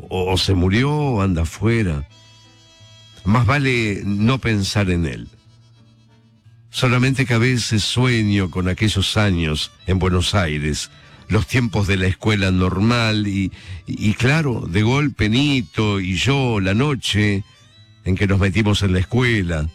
o se murió o anda afuera. Más vale no pensar en él. Solamente que a veces sueño con aquellos años en Buenos Aires, los tiempos de la escuela normal y claro, de golpe Nito y yo, la noche en que nos metimos en la escuela.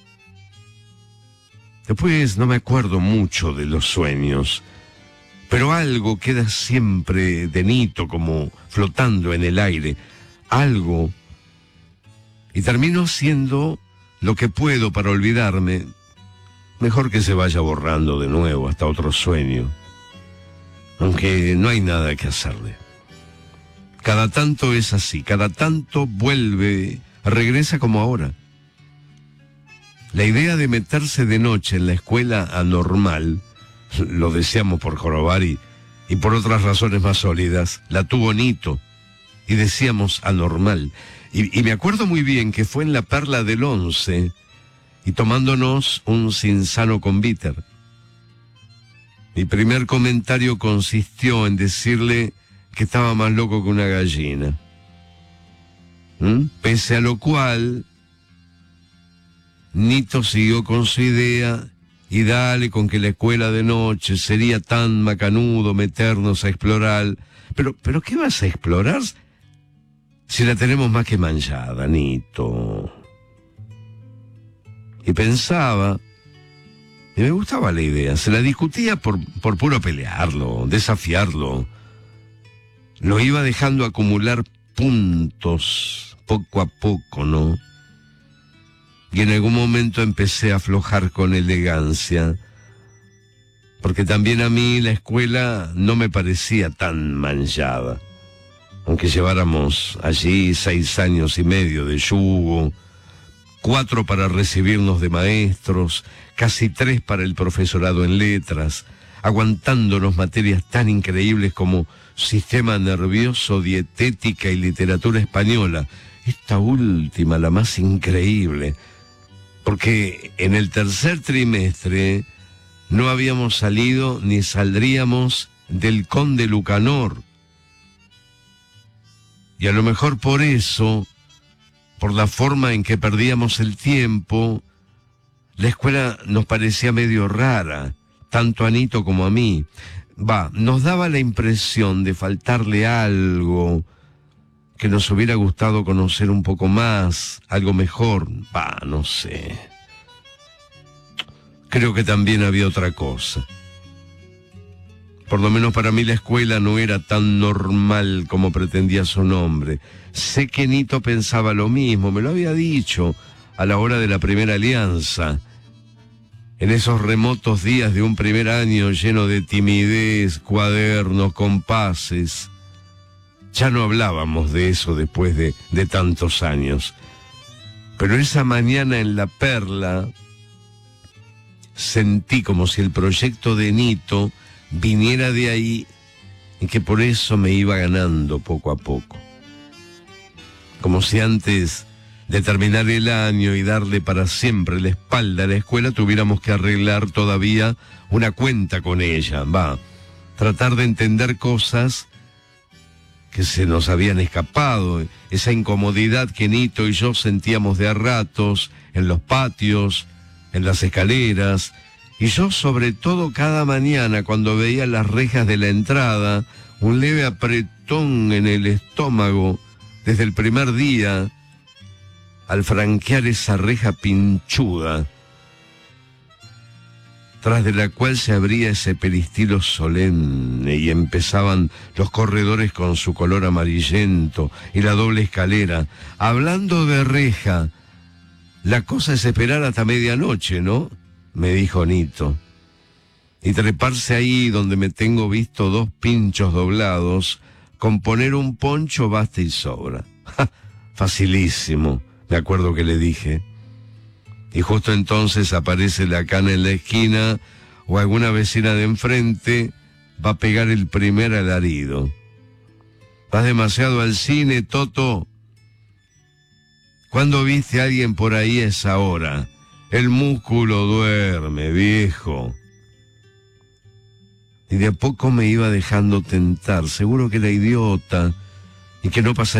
Después no me acuerdo mucho de los sueños, pero algo queda siempre de Nito como flotando en el aire, algo, y termino haciendo lo que puedo para olvidarme. Mejor que se vaya borrando de nuevo hasta otro sueño, aunque no hay nada que hacerle. Cada tanto es así, cada tanto vuelve, regresa como ahora. La idea de meterse de noche en la escuela anormal, lo deseamos por jorobar y por otras razones más sólidas, la tuvo Nito, y decíamos anormal. Y me acuerdo muy bien que fue en la Perla del 11, y tomándonos un Cinzano con bitter. Mi primer comentario consistió en decirle que estaba más loco que una gallina. Pese a lo cual, Nito siguió con su idea y dale con que la escuela de noche sería tan macanudo meternos a explorar. Pero ¿qué vas a explorar si la tenemos más que manchada, Nito? Y pensaba, y me gustaba la idea, se la discutía por puro pelearlo, desafiarlo. Lo iba dejando acumular puntos, poco a poco, ¿no? Y en algún momento empecé a aflojar con elegancia, porque también a mí la escuela no me parecía tan manchada. Aunque lleváramos allí 6 años y medio de yugo, 4 para recibirnos de maestros, casi 3 para el profesorado en letras, aguantándonos materias tan increíbles como sistema nervioso, dietética y literatura española. Esta última, la más increíble, porque en el tercer trimestre no habíamos salido ni saldríamos del Conde Lucanor. Y a lo mejor por eso, por la forma en que perdíamos el tiempo, la escuela nos parecía medio rara, tanto a Nito como a mí. Nos daba la impresión de faltarle algo, que nos hubiera gustado conocer un poco más, algo mejor. No sé. Creo que también había otra cosa. Por lo menos para mí la escuela no era tan normal como pretendía su nombre. Sé que Nito pensaba lo mismo, me lo había dicho a la hora de la primera alianza. En esos remotos días de un primer año lleno de timidez, cuadernos, compases. Ya no hablábamos de eso después de tantos años. Pero esa mañana en la Perla sentí como si el proyecto de Nito viniera de ahí y que por eso me iba ganando poco a poco. Como si antes de terminar el año y darle para siempre la espalda a la escuela tuviéramos que arreglar todavía una cuenta con ella. Tratar de entender cosas que se nos habían escapado, esa incomodidad que Nito y yo sentíamos de a ratos en los patios, en las escaleras. Y yo sobre todo cada mañana cuando veía las rejas de la entrada, un leve apretón en el estómago desde el primer día, al franquear esa reja pinchuda, tras de la cual se abría ese peristilo solemne y empezaban los corredores con su color amarillento y la doble escalera. Hablando de reja, la cosa es esperar hasta medianoche, ¿no?, me dijo Nito, y treparse ahí donde me tengo visto 2 pinchos doblados, con poner un poncho basta y sobra. Facilísimo, me acuerdo que le dije. Y justo entonces aparece la cana en la esquina, o alguna vecina de enfrente va a pegar el primer alarido. ¿Vas demasiado al cine, Toto? ¿Cuándo viste a alguien por ahí a esa hora? El músculo duerme, viejo. Y de a poco me iba dejando tentar, seguro que era idiota y que no pasaría